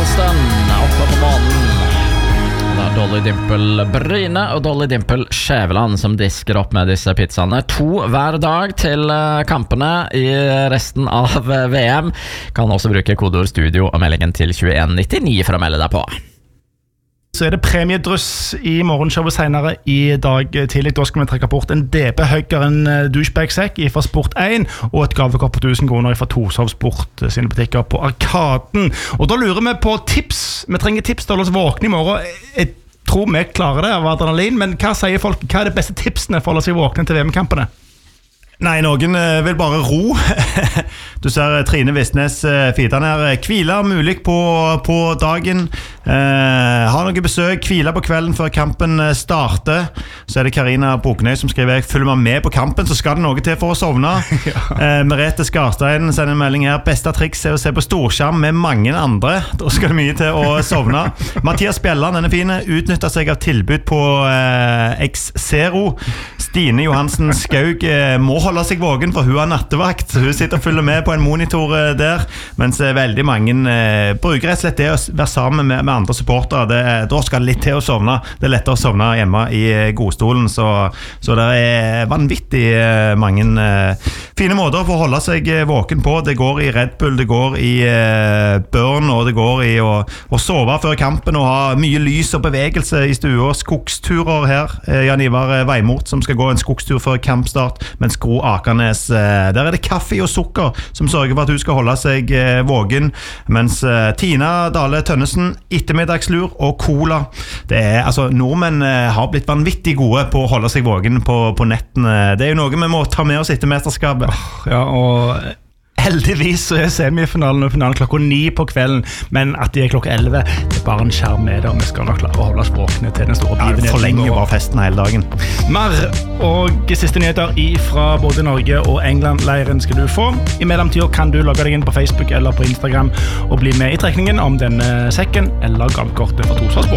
Charleston 8 på morgenen. Det Dolly Dimple Bryne og Dolly Dimple Skjæveland som disker opp med disse pizzaene. 2 hver dag til kampene i resten av VM. Kan også bruke kodeord studio og meldingen til 2199 for å melde deg på. Så det premiedruss i morgenshowet senere i dag tidlig. Da skal vi trekke bort en DB-høgger, en douchebag-sekk fra Sport 1 og et gavekopp på 1000 kroner fra Torshov Sport sine butikker på Arkaden. Og da lurer vi på tips. Vi trenger tips til å holde oss våkne i morgen. Jeg tror vi klarer det av adrenalin, men hva sier folk? Hva de beste tipsene for å holde seg våkne til VM-kampene? Nei, noen vil bare ro. Du ser Trine Vistnes feedene her. Hvile mulig på dagen. Ha noe besøk. Hvile på kvelden før kampen starter. Så det Karina Bognøy som skriver: følger man med på kampen, så skal det noe til for å sovne. Merete Skarstein sender en melding her: beste triks å se på storskjerm med mange andre. Da skal det mye til å sovne. Mathias Bjelland, denne fine, utnytter seg av tilbud på X0. Stine Johansen Skaug må holde seg vågen, for hun har nattevakt. Hun sitter og følger med på en monitor der, mens veldig mange bruker rett og slett det å være sammen med andre supportere. Da skal det litt til å sovne. Det lettere å sovne hjemme i godstolen, så det vanvittig mange fine måter for å holde seg våken på. Det går i Red Bull, det går i Burn, og det går i å sove før kampen og ha mye lys og bevegelse i stua. Skogsturer her. Jan Ivar Veimort som skal gå en skogstur før kampstart, mens Gro Akernes, der det kaffe og sukker som sørger for at hun skal holde seg vågen, mens Tina Dale Tønnesen, ettermiddagslur og cola. Altså, nordmenn har blitt vanvittig gode på å holde seg vågen på nettene. Det jo noe vi må ta med oss etter mesterskapet. Ja, og heldigvis så semifinalen og finalen klokka 9 på kvelden, men at de klokka 11, det bare en skjerm med der. Vi skal nok klare å holde oss våkne til den store begivenheten. Ja, forlenger bare festen hele dagen. Mer og siste nyheter fra både Norge og England-leiren skal du få. I mellomtiden kan du logge deg inn på Facebook eller på Instagram og bli med i trekningen om denne sekken eller gavekortet fra Torshov Sport.